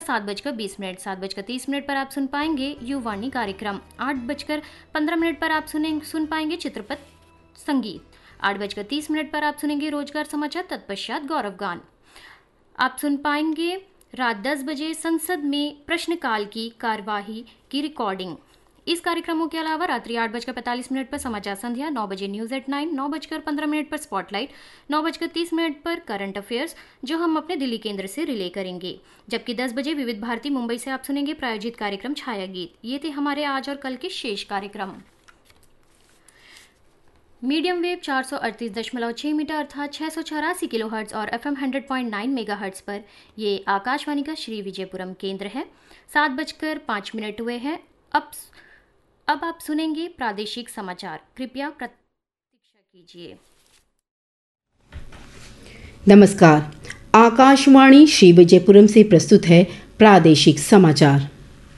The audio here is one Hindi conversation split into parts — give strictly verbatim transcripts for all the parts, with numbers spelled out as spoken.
सात बजकर बीस मिनट सात बजकर तीस मिनट पर आप सुन पाएंगे युवाणी कार्यक्रम। आठ बजकर पंद्रह मिनट पर आप सुने सुन पाएंगे चित्रपट संगीत। आठ बजकर तीस मिनट पर आप सुनेंगे रोजगार समाचार, तत्पश्चात गौरव गान। आप सुन पाएंगे रात दस बजे संसद में प्रश्नकाल की कार्यवाही की रिकॉर्डिंग। इस कार्यक्रमों के अलावा रात्रि आठ बजकर पैंतालीस मिनट पर समाचार संध्या, नौ बजे न्यूज एट नाइन, नौ बजकर पंद्रह मिनट पर स्पॉटलाइट, नौ बजकर तीस मिनट पर करंट अफेयर्स जो हम अपने दिल्ली केंद्र से रिले करेंगे। जबकि दस बजे विविध भारती मुंबई से आप सुनेंगे प्रायोजित कार्यक्रम छाया गीत। ये थे हमारे आज और कल के शेष कार्यक्रम। मीडियम वेव चार सौ अड़तीस दशमलव छह मीटर अर्थात छह सौ चौरासी किलो हर्ट्ज और F am hundred point nine mega hertz पर ये आकाशवाणी का श्री विजयपुरम केंद्र है। सात बजकर पाँच मिनट हुए हैं। अब अब आप सुनेंगे प्रादेशिक समाचार। कृपया प्रतीक्षा कीजिए। नमस्कार, आकाशवाणी श्री विजयपुरम से प्रस्तुत है प्रादेशिक समाचार।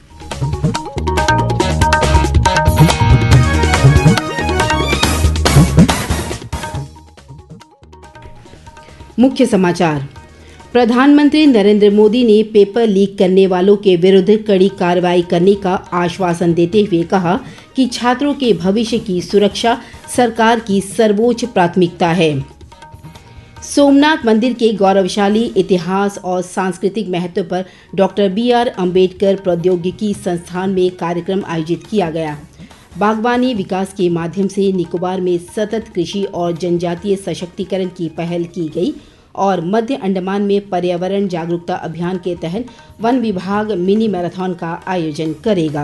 मुख्य समाचार। प्रधानमंत्री नरेंद्र मोदी ने पेपर लीक करने वालों के विरुद्ध कड़ी कार्रवाई करने का आश्वासन देते हुए कहा कि छात्रों के भविष्य की सुरक्षा सरकार की सर्वोच्च प्राथमिकता है। सोमनाथ मंदिर के गौरवशाली इतिहास और सांस्कृतिक महत्व पर डॉक्टर बी आर अम्बेडकर प्रौद्योगिकी संस्थान में कार्यक्रम आयोजित किया गया। बागवानी विकास के माध्यम से निकोबार में सतत कृषि और जनजातीय सशक्तिकरण की पहल की गई और मध्य अंडमान में पर्यावरण जागरूकता अभियान के तहत वन विभाग मिनी मैराथन का आयोजन करेगा।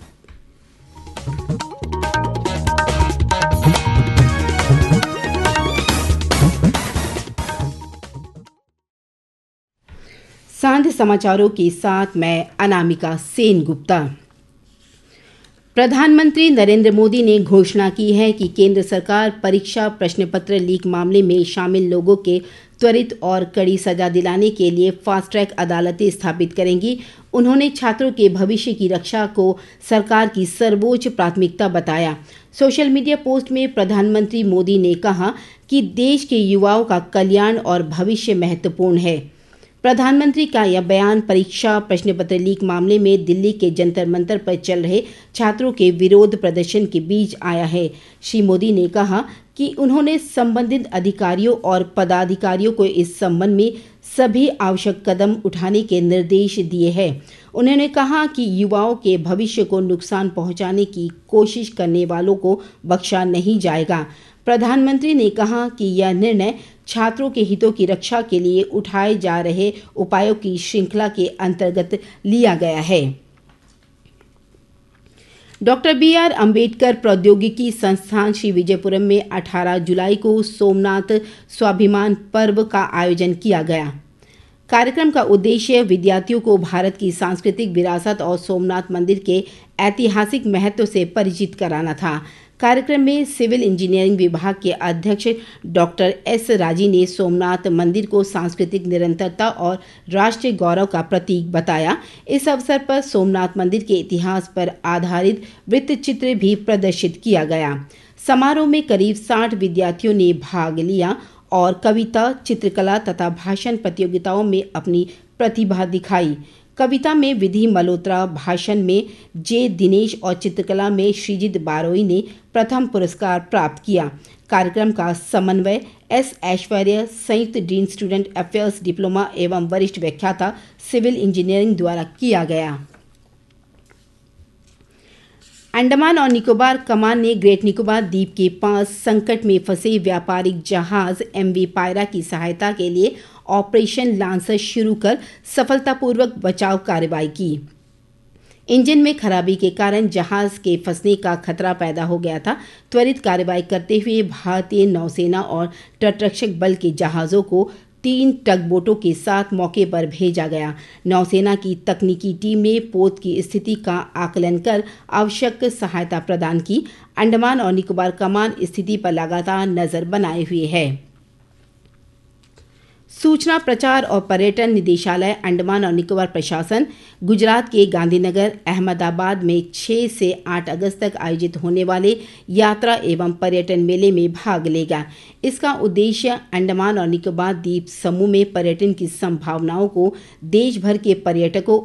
सांध्य समाचारों के साथ मैं अनामिका सेन गुप्ता। प्रधानमंत्री नरेंद्र मोदी ने घोषणा की है कि केंद्र सरकार परीक्षा प्रश्न पत्र लीक मामले में शामिल लोगों के त्वरित और कड़ी सजा दिलाने के लिए फास्ट ट्रैक अदालतें स्थापित करेंगी। उन्होंने छात्रों के भविष्य की रक्षा को सरकार की सर्वोच्च प्राथमिकता बताया। सोशल मीडिया पोस्ट में प्रधानमंत्री मोदी ने कहा कि देश के युवाओं का कल्याण और भविष्य महत्वपूर्ण है। प्रधानमंत्री का यह बयान परीक्षा प्रश्न पत्र लीक मामले में दिल्ली के जंतर मंतर पर चल रहे छात्रों के विरोध प्रदर्शन के बीच आया है। श्री मोदी ने कहा कि उन्होंने संबंधित अधिकारियों और पदाधिकारियों को इस संबंध में सभी आवश्यक कदम उठाने के निर्देश दिए हैं। उन्होंने कहा कि युवाओं के भविष्य को नुकसान पहुंचाने की कोशिश करने वालों को बख्शा नहीं जाएगा। प्रधानमंत्री ने कहा कि यह निर्णय छात्रों के हितों की रक्षा के लिए उठाए जा रहे उपायों की श्रृंखला के अंतर्गत लिया गया है। डॉक्टर बी आर अम्बेडकर प्रौद्योगिकी संस्थान श्री विजयपुरम में अठारह जुलाई को सोमनाथ स्वाभिमान पर्व का आयोजन किया गया। कार्यक्रम का उद्देश्य विद्यार्थियों को भारत की सांस्कृतिक विरासत और सोमनाथ मंदिर के ऐतिहासिक महत्व से परिचित कराना था। कार्यक्रम में सिविल इंजीनियरिंग विभाग के अध्यक्ष डॉक्टर एस राजी ने सोमनाथ मंदिर को सांस्कृतिक निरंतरता और राष्ट्रीय गौरव का प्रतीक बताया। इस अवसर पर सोमनाथ मंदिर के इतिहास पर आधारित वृत्त चित्र भी प्रदर्शित किया गया। समारोह में करीब साठ विद्यार्थियों ने भाग लिया और कविता, चित्रकला तथा भाषण प्रतियोगिताओं में अपनी प्रतिभा दिखाई। कविता में विधि मल्होत्रा, भाषण में जे दिनेश और चित्रकला में श्रीजित बारोई ने प्रथम पुरस्कार प्राप्त किया। कार्यक्रम का समन्वय एस ऐश्वर्य, संयुक्त डीन स्टूडेंट अफेयर्स डिप्लोमा एवं वरिष्ठ व्याख्याता सिविल इंजीनियरिंग द्वारा किया गया। अंडमान और निकोबार कमान ने ग्रेट निकोबार द्वीप के पास संकट में फंसे व्यापारिक जहाज एम वी पायरा की सहायता के लिए ऑपरेशन लांसर शुरू कर सफलतापूर्वक बचाव कार्रवाई की। इंजन में खराबी के कारण जहाज के फंसने का खतरा पैदा हो गया था। त्वरित कार्रवाई करते हुए भारतीय नौसेना और तटरक्षक बल के जहाज़ों को तीन टग बोटों के साथ मौके पर भेजा गया। नौसेना की तकनीकी टीम ने पोत की स्थिति का आकलन कर आवश्यक सहायता प्रदान की। अंडमान और निकोबार कमान स्थिति पर लगातार नजर बनाए हुए है। सूचना प्रचार और पर्यटन निदेशालय अंडमान और निकोबार प्रशासन गुजरात के गांधीनगर, अहमदाबाद में छह से आठ अगस्त तक आयोजित होने वाले यात्रा एवं पर्यटन मेले में भाग लेगा। इसका उद्देश्य अंडमान और निकोबार द्वीप समूह में पर्यटन की संभावनाओं को देश भर के पर्यटकों